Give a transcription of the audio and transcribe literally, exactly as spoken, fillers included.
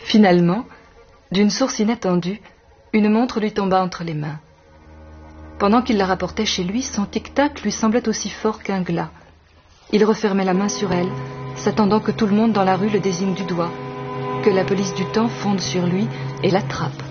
Finalement, d'une source inattendue, une montre lui tomba entre les mains. Pendant qu'il la rapportait chez lui, son tic-tac lui semblait aussi fort qu'un glas. Il refermait la main sur elle, s'attendant que tout le monde dans la rue le désigne du doigt, que la police du temps fonde sur lui et l'attrape.